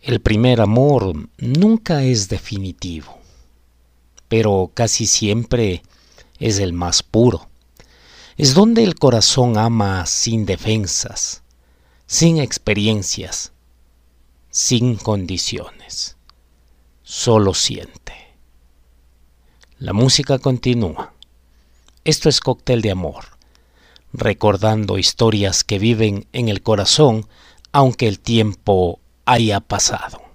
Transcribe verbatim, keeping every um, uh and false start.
El primer amor nunca es definitivo, pero casi siempre es el más puro. Es donde el corazón ama sin defensas, sin experiencias, sin condiciones. Solo siente. La música continúa. Esto es Cóctel de Amor, recordando historias que viven en el corazón aunque el tiempo haya pasado.